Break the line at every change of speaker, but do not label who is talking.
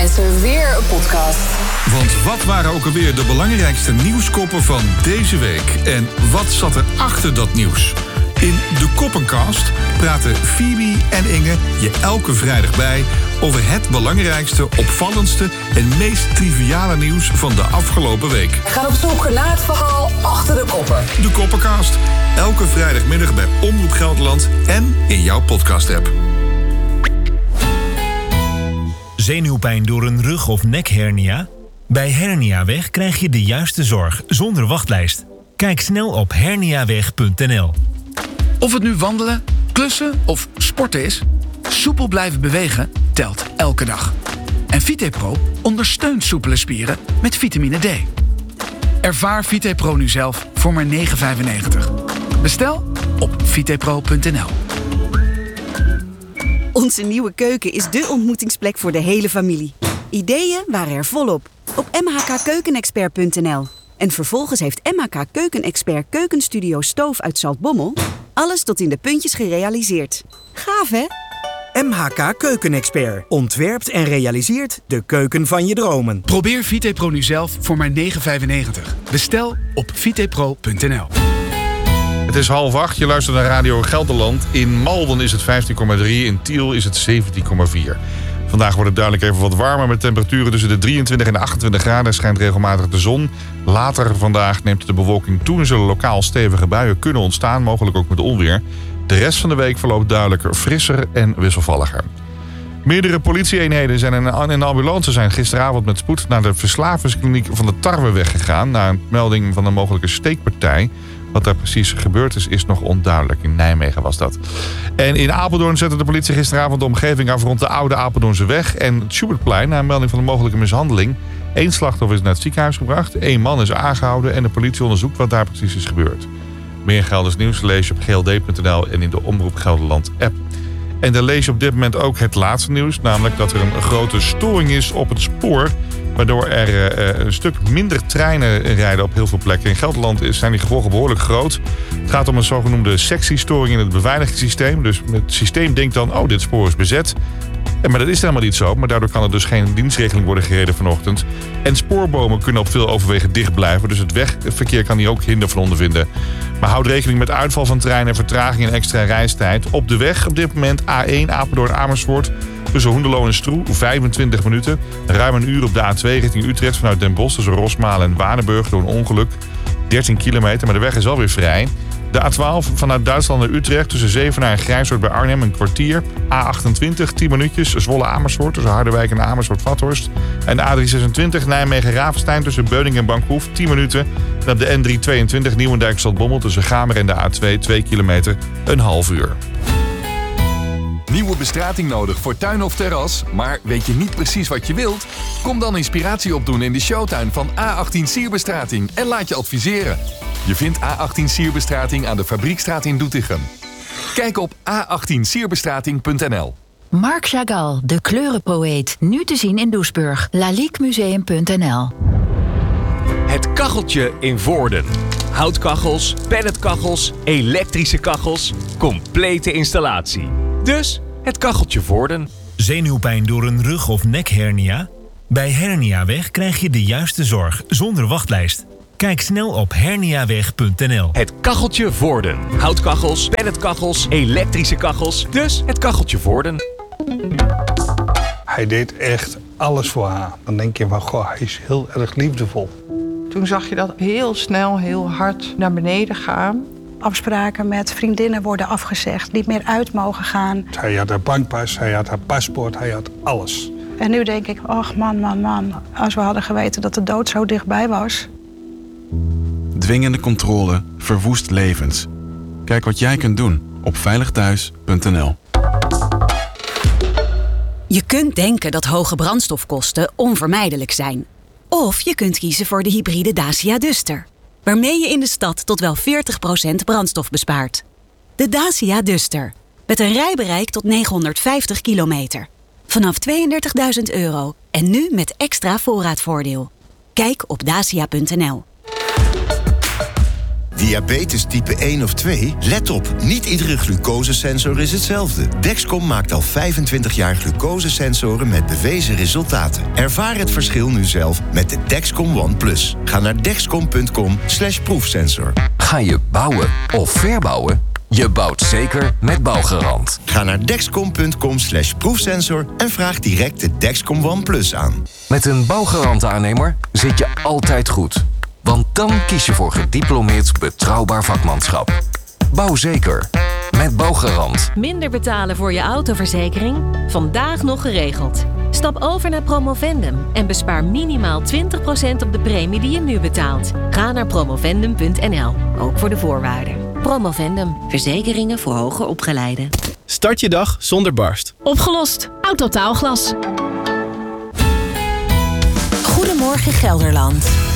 mensen weer een podcast.
Want wat waren ook alweer de belangrijkste nieuwskoppen van deze week? En wat zat er achter dat nieuws? In de Koppenkast praten Phoebe en Inge je elke vrijdag bij over het belangrijkste, opvallendste en meest triviale nieuws van de afgelopen week.
We gaan op zoek naar het verhaal achter de koppen.
De Koppenkast. Elke vrijdagmiddag bij Omroep Gelderland en in jouw podcast-app.
Zenuwpijn door een rug- of nekhernia? Bij Herniaweg krijg je de juiste zorg zonder wachtlijst. Kijk snel op herniaweg.nl.
Of het nu wandelen, klussen of sporten is, soepel blijven bewegen telt elke dag. En VitePro ondersteunt soepele spieren met vitamine D. Ervaar VitePro nu zelf voor maar €9,95. Bestel op vitepro.nl.
Onze nieuwe keuken is dé ontmoetingsplek voor de hele familie. Ideeën waren er volop op mhkkeukenexpert.nl. En vervolgens heeft MHK Keukenexpert Keukenstudio Stoof uit Zaltbommel alles tot in de puntjes gerealiseerd. Gaaf, hè?
MHK Keukenexpert ontwerpt en realiseert de keuken van je dromen.
Probeer VitePro nu zelf voor maar €9,95. Bestel op vitepro.nl.
Het is 7:30, je luistert naar Radio Gelderland. In Malden is het 15,3, in Tiel is het 17,4. Vandaag wordt het duidelijk even wat warmer met temperaturen tussen de 23 en de 28 graden. Er schijnt regelmatig de zon. Later vandaag neemt de bewolking toe en zullen lokaal stevige buien kunnen ontstaan, mogelijk ook met onweer. De rest van de week verloopt duidelijker frisser en wisselvalliger. Meerdere politieeenheden en de ambulance zijn gisteravond met spoed naar de verslavingskliniek van de Tarweweg gegaan na een melding van een mogelijke steekpartij. Wat daar precies gebeurd is nog onduidelijk. In Nijmegen was dat. En in Apeldoorn zette de politie gisteravond de omgeving af rond de oude Apeldoornse weg en het Schubertplein na een melding van een mogelijke mishandeling. 1 slachtoffer is naar het ziekenhuis gebracht, 1 man is aangehouden en de politie onderzoekt wat daar precies is gebeurd. Meer Gelders nieuws lees je op gld.nl en in de Omroep Gelderland app. En daar lees je op dit moment ook het laatste nieuws, namelijk dat er een grote storing is op het spoor, waardoor er een stuk minder treinen rijden op heel veel plekken. In Gelderland zijn die gevolgen behoorlijk groot. Het gaat om een zogenoemde sectiestoring in het beveiligingssysteem. Dus het systeem denkt dan, oh, dit spoor is bezet. Maar dat is helemaal niet zo. Maar daardoor kan er dus geen dienstregeling worden gereden vanochtend. En spoorbomen kunnen op veel overwegen dicht blijven. Dus het wegverkeer kan hier ook hinder van ondervinden. Maar houd rekening met uitval van treinen, vertraging en extra reistijd. Op de weg op dit moment A1 Apeldoorn-Amersfoort. Tussen Hoenderloo en Stroe, 25 minuten. Ruim een uur op de A2 richting Utrecht vanuit Den Bosch. Tussen Rosmalen en Waardenburg door een ongeluk. 13 kilometer, maar de weg is alweer vrij. De A12 vanuit Duitsland naar Utrecht tussen Zevenaar en Grijsoord bij Arnhem een kwartier. A28, 10 minuutjes, Zwolle-Amersfoort tussen Harderwijk en Amersfoort-Vathorst. En de A326 Nijmegen-Ravenstein tussen Beuning en Bankhoef, 10 minuten. En op de N322 Nieuwendijk-Stadbommel tussen Gamer en de A2, 2 kilometer, een half uur.
Nieuwe bestrating nodig voor tuin of terras, maar weet je niet precies wat je wilt? Kom dan inspiratie opdoen in de showtuin van A18 Sierbestrating en laat je adviseren. Je vindt A18 Sierbestrating aan de Fabriekstraat in Doetinchem. Kijk op a18sierbestrating.nl.
Marc Chagall, de kleurenpoëet. Nu te zien in Doesburg. laliquemuseum.nl.
Het kacheltje in Voorden. Houtkachels, pelletkachels, elektrische kachels. Complete installatie. Dus het kacheltje Voorden.
Zenuwpijn door een rug- of nekhernia? Bij Herniaweg krijg je de juiste zorg zonder wachtlijst. Kijk snel op herniaweg.nl.
Het kacheltje Voorden. Houtkachels, pelletkachels, elektrische kachels. Dus het kacheltje Voorden.
Hij deed echt alles voor haar. Dan denk je van, goh, hij is heel erg liefdevol.
Toen zag je dat heel snel, heel hard naar beneden gaan.
Afspraken met vriendinnen worden afgezegd, niet meer uit mogen gaan.
Hij had haar bankpas, hij had haar paspoort, hij had alles.
En nu denk ik, ach man, als we hadden geweten dat de dood zo dichtbij was.
Dwingende controle verwoest levens. Kijk wat jij kunt doen op veiligthuis.nl.
Je kunt denken dat hoge brandstofkosten onvermijdelijk zijn. Of je kunt kiezen voor de hybride Dacia Duster, waarmee je in de stad tot wel 40% brandstof bespaart. De Dacia Duster, met een rijbereik tot 950 kilometer. Vanaf €32.000 en nu met extra voorraadvoordeel. Kijk op dacia.nl.
Diabetes type 1 of 2? Let op, niet iedere glucosesensor is hetzelfde. Dexcom maakt al 25 jaar glucosesensoren met bewezen resultaten. Ervaar het verschil nu zelf met de Dexcom One+. Ga naar dexcom.com/proefsensor.
Ga je bouwen of verbouwen? Je bouwt zeker met Bouwgarant.
Ga naar dexcom.com/proefsensor en vraag direct de Dexcom One+ aan.
Met een Bouwgarant-aannemer zit je altijd goed. Want dan kies je voor gediplomeerd betrouwbaar vakmanschap. Bouw zeker. Met Bouwgarant.
Minder betalen voor je autoverzekering? Vandaag nog geregeld. Stap over naar Promovendum en bespaar minimaal 20% op de premie die je nu betaalt. Ga naar promovendum.nl, ook voor de voorwaarden. Promovendum, verzekeringen voor hoger opgeleiden.
Start je dag zonder barst.
Opgelost. Autotaalglas.
Goedemorgen Gelderland.